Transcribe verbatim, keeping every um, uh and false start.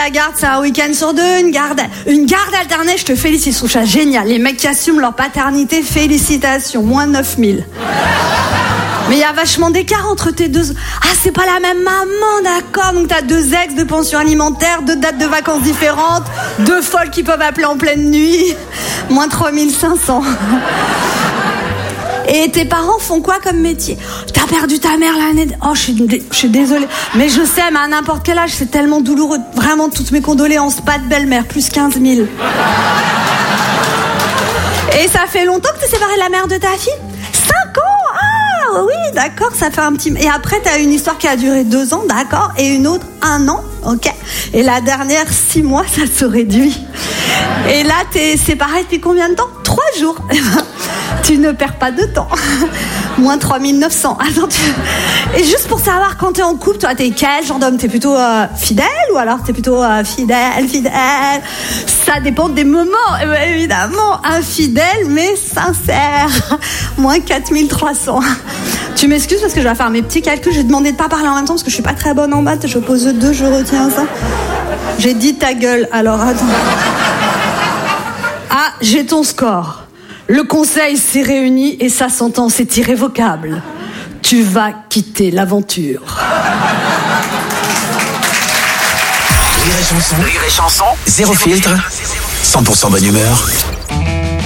la garde, c'est un week-end sur deux, une garde, une garde alternée, je te félicite, je trouve ça génial. Les mecs qui assument leur paternité, félicitations, moins neuf mille. Mais il y a vachement d'écart entre tes deux... Ah, c'est pas la même maman, d'accord. Donc t'as deux ex, deux pensions alimentaires, deux dates de vacances différentes, deux folles qui peuvent appeler en pleine nuit. Moins trois mille cinq cents. Et tes parents font quoi comme métier? T'as perdu ta mère l'année... Oh, je suis, dé... je suis désolée. Mais je sais, mais à n'importe quel âge, c'est tellement douloureux. Vraiment, toutes mes condoléances. Pas de belle-mère, plus quinze mille. Et ça fait longtemps que t'es séparée de la mère de ta fille? cinq ans? Ah oui, d'accord, ça fait un petit... Et après, t'as une histoire qui a duré deux ans, d'accord. Et une autre, un an, ok. Et la dernière, six mois, ça se réduit. Et là, t'es séparée depuis combien de temps? Trois jours. Tu ne perds pas de temps. Moins trois mille neuf cents. Attends, tu... Et juste pour savoir, quand t'es en couple, toi, t'es quel genre d'homme? T'es plutôt euh, fidèle ou alors t'es plutôt euh, fidèle, fidèle? Ça dépend des moments, évidemment. Infidèle, mais sincère. Moins quatre mille trois cents. Tu m'excuses parce que je vais faire mes petits calculs. J'ai demandé de pas parler en même temps parce que je suis pas très bonne en maths. Je pose deux, je retiens ça. J'ai dit ta gueule, alors attends. Ah, j'ai ton score. Le conseil s'est réuni et sa sentence est irrévocable. Tu vas quitter l'aventure. Rire et chanson, Rire et chanson, zéro filtre, cent pour cent bonne humeur.